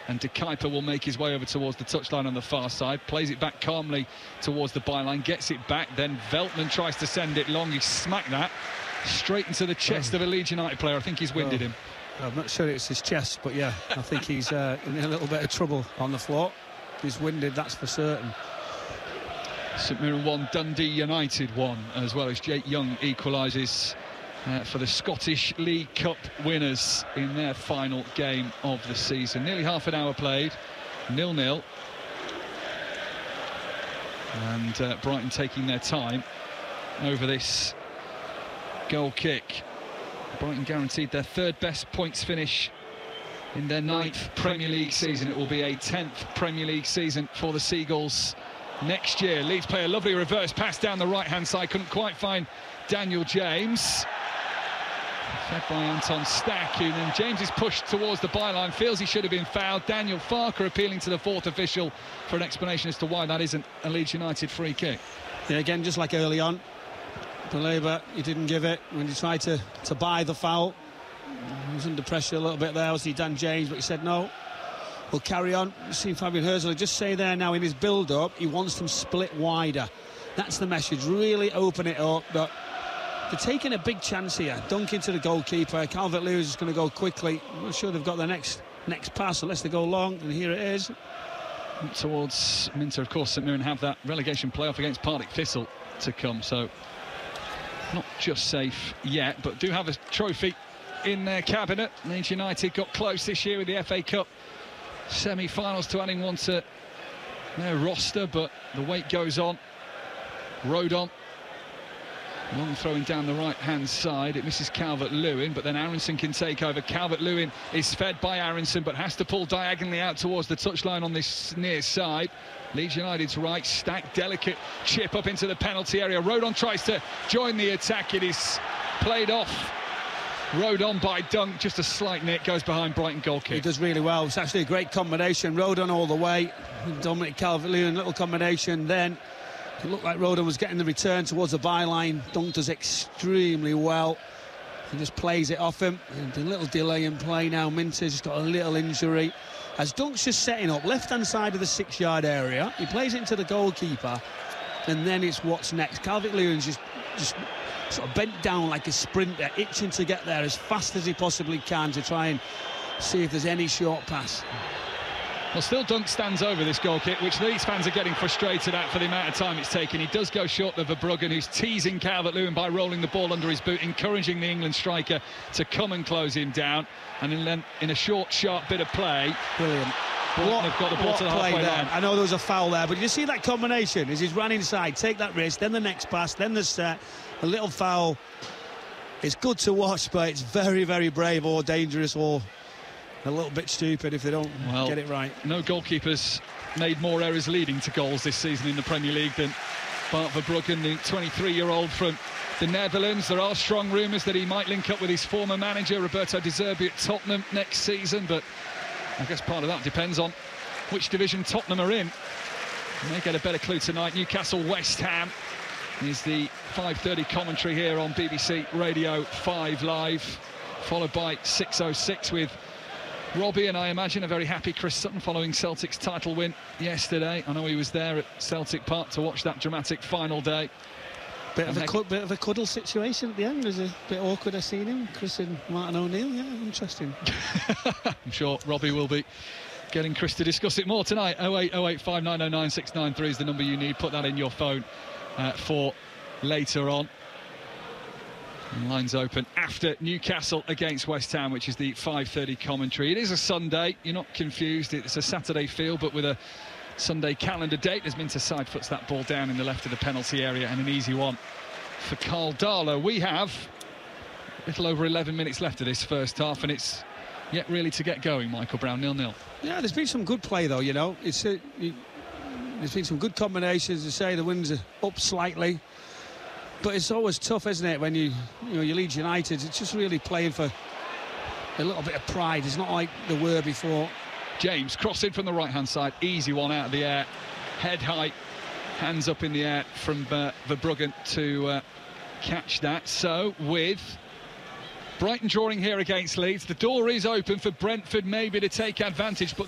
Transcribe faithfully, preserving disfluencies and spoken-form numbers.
And De Kuyper will make his way over towards the touchline on the far side, plays it back calmly towards the byline, gets it back, then Veltman tries to send it long. He smacked that straight into the chest oh. of a Leeds United player. I think he's winded oh. him. I'm not sure it's his chest, but yeah, I think he's uh, in a little bit of trouble on the floor. He's winded, that's for certain. St Mirren one, Dundee United one, as well as Jake Young equalises uh, for the Scottish League Cup winners in their final game of the season. Nearly half an hour played, nil nil. And uh, Brighton taking their time over this goal kick. Brighton guaranteed their third best points finish in their ninth Premier League season. It will be a tenth Premier League season for the Seagulls next year. Leeds play a lovely reverse pass down the right-hand side. Couldn't quite find Daniel James. Fed by Anton Stack, and then James is pushed towards the byline, feels he should have been fouled. Daniel Farker appealing to the fourth official for an explanation as to why that isn't a Leeds United free kick. Yeah, again, just like early on, Baleba, he didn't give it when he tried to, to buy the foul. He was under pressure a little bit there, was he, Dan James, but he said no, we'll carry on. You've seen Fabian Herzl just say there now in his build-up, he wants them split wider. That's the message, really open it up. But they're taking a big chance here. Dunk into the goalkeeper. Calvert-Lewin is going to go quickly. I'm not sure they've got the next next pass unless they go long, and here it is. Towards Minter, of course, St Mirren have that relegation playoff against Partick Thistle to come, so not just safe yet, but do have a trophy in their cabinet. Leeds United got close this year with the F A Cup semi-finals to adding one to their roster, but the wait goes on. Rodon, long throwing down the right-hand side. It misses Calvert-Lewin, but then Aronson can take over. Calvert-Lewin is fed by Aronson, but has to pull diagonally out towards the touchline on this near side. Leeds United's right, Stack, delicate chip up into the penalty area. Rodon tries to join the attack. It is played off. Rodon by Dunk, just a slight nick, goes behind Brighton goal kick. He does really well. It's actually a great combination. Rodon all the way. Dominic Calvert-Lewin, little combination. Then it looked like Rodon was getting the return towards the byline. Dunk does extremely well. He just plays it off him. And a little delay in play now. Minter's just got a little injury. As Dunk's just setting up, left-hand side of the six-yard area, he plays it into the goalkeeper, and then it's what's next. Calvert-Lewin's just, just sort of bent down like a sprinter, itching to get there as fast as he possibly can to try and see if there's any short pass. Well, still Dunk stands over this goal kick, which Leeds fans are getting frustrated at for the amount of time it's taken. He does go short of Verbruggen, who's teasing Calvert-Lewin by rolling the ball under his boot, encouraging the England striker to come and close him down. And then in a short, sharp bit of play, brilliant. What, they've got the ball to the halfway line. I know there was a foul there, but did you see that combination? As he's ran inside, take that risk, then the next pass, then the set, a little foul. It's good to watch, but it's very, very brave or dangerous or a little bit stupid if they don't well, get it right. No goalkeepers made more errors leading to goals this season in the Premier League than Bart Verbruggen, the twenty-three-year-old from the Netherlands. There are strong rumours that he might link up with his former manager, Roberto De Zerbi, at Tottenham next season, but I guess part of that depends on which division Tottenham are in. We may get a better clue tonight. Newcastle West Ham is the five thirty commentary here on B B C Radio five Live, followed by six oh six with Robbie, and I imagine a very happy Chris Sutton following Celtic's title win yesterday. I know he was there at Celtic Park to watch that dramatic final day. Bit of, a bit of a cuddle situation at the end. It was a bit awkward. I seen him, Chris and Martin O'Neill. Yeah, interesting. I'm sure Robbie will be getting Chris to discuss it more tonight. oh eight oh eight five nine oh nine six nine three is the number you need. Put that in your phone uh, for later on. And lines open after Newcastle against West Ham, which is the five thirty commentary. It is a Sunday, you're not confused. It's a Saturday feel, but with a Sunday calendar date. As Minter side puts that ball down in the left of the penalty area, and an easy one for Carl Darlow. We have a little over eleven minutes left of this first half, and it's yet really to get going. Michael Brown, nil nil. Yeah, there's been some good play though, you know. It's uh, you, there's been some good combinations. To say the winds are up slightly, but it's always tough, isn't it, when you you know you Leeds United. It's just really playing for a little bit of pride. It's not like they were before. James crossing from the right hand side, easy one out of the air, head height, hands up in the air from uh, Verbruggen to uh, catch that. So with Brighton drawing here against Leeds, the door is open for Brentford maybe to take advantage, but